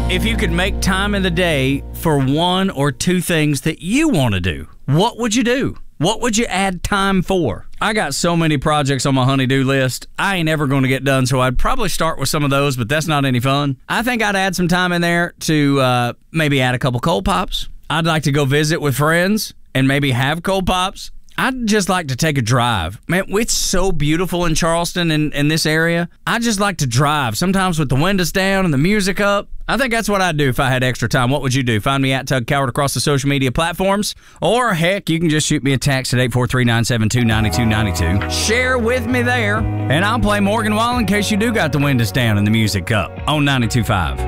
If you could make time in the day for one or two things that you want to do, what would you do? What would you add time for? I got so many projects on my honey-do list. I ain't ever going to get done, so I'd probably start with some of those, but that's not any fun. I think I'd add some time in there to maybe add a couple cold pops. I'd like to go visit with friends and maybe have cold pops. I'd just like to take a drive. Man, it's so beautiful in Charleston and in this area. I just like to drive, sometimes with the windows down and the music up. I think that's what I'd do if I had extra time. What would you do? Find me at Tug Coward across the social media platforms. Or, heck, you can just shoot me a text at 843-972-9292. Share with me there, and I'll play Morgan Wallen in case you do got the windows down and the music up on 92.5.